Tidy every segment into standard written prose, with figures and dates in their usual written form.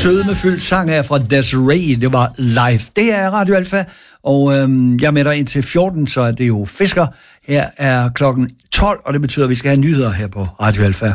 sødmefyldt sang her fra Desiree. Det var live. Det er Radio Alfa, og jeg er med dig indtil 14, så er det jo Fisker. Her er klokken 12, og det betyder, at vi skal have nyheder her på Radio Alfa.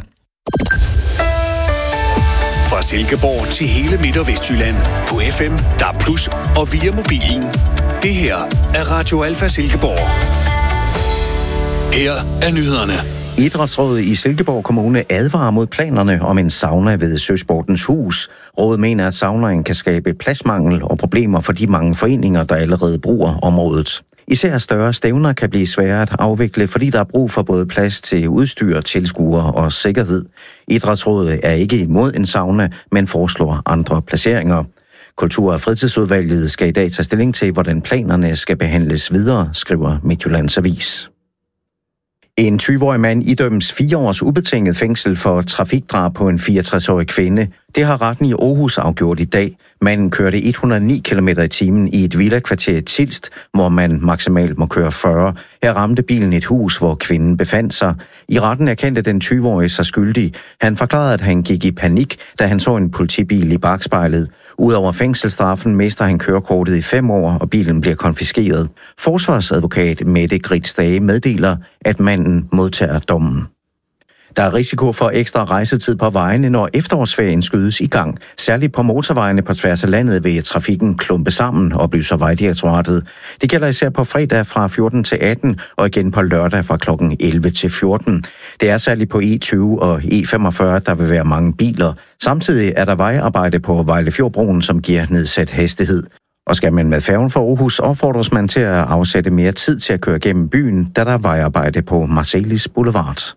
Fra Silkeborg til hele Midt- og Vestjylland på FM, DAB+, og via mobilen. Det her er Radio Alfa Silkeborg. Her er nyhederne. Idrætsrådet i Silkeborg Kommune advarer mod planerne om en sauna ved Søsportens Hus. Rådet mener, at saunaen kan skabe pladsmangel og problemer for de mange foreninger, der allerede bruger området. Især større stævner kan blive svære at afvikle, fordi der er brug for både plads til udstyr, tilskuere og sikkerhed. Idrætsrådet er ikke imod en sauna, men foreslår andre placeringer. Kultur- og fritidsudvalget skal i dag tage stilling til, hvordan planerne skal behandles videre, skriver Midtjyllands Avis. En 20-årig mand idømmes 4 års ubetinget fængsel for trafikdrab på en 64-årig kvinde. Det har retten i Aarhus afgjort i dag. Manden kørte 109 km/t i et villakvarter i Tilst, hvor man maksimalt må køre 40. Her ramte bilen et hus, hvor kvinden befandt sig. I retten erkendte den 20-årige sig skyldig. Han forklarede, at han gik i panik, da han så en politibil i bakspejlet. Udover fængselsstraffen mister han kørekortet i 5 år, og bilen bliver konfiskeret. Forsvarsadvokat Mette Gritsdage meddeler, at manden modtager dommen. Der er risiko for ekstra rejsetid på vejene, når efterårsferien skydes i gang. Særligt på motorvejene på tværs af landet vil trafikken klumpe sammen, oplyser Vejdirektoratet. Det gælder især på fredag fra 14 til 18 og igen på lørdag fra kl. 11 til 14. Det er særligt på E20 og E45, der vil være mange biler. Samtidig er der vejarbejde på Vejlefjordbroen, som giver nedsat hastighed. Og skal man med færgen fra Aarhus, opfordres man til at afsætte mere tid til at køre gennem byen, da der er vejarbejde på Marselis Boulevard.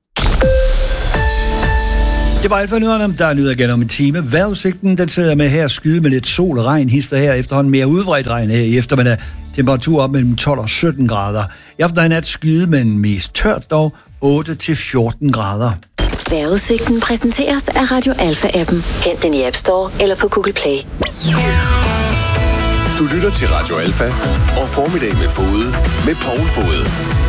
Det var alt for nyhederne. Der er nyheder igen om en time. Vejrudsigten, den sidder med her skyde med lidt sol og regn. Hister her efterhånden mere udbredt regn her i eftermiddag. Temperatur op mellem 12 og 17 grader. I aften er nat skyde, men mest tørt dog 8 til 14 grader. Vejrudsigten præsenteres af Radio Alfa-appen. Hent den i App Store eller på Google Play. Du lytter til Radio Alfa og Formiddag med Fode med Poul Fode.